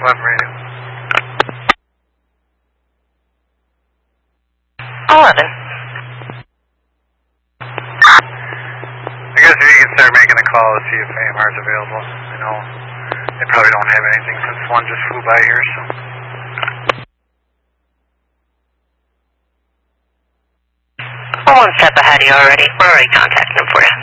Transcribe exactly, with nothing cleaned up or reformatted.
eleven radio. eleven. I guess if you can start making a call to see if A M R is available. I know they probably don't have anything since one just flew by here, so. We're one step ahead of you already. We're already contacting them for you.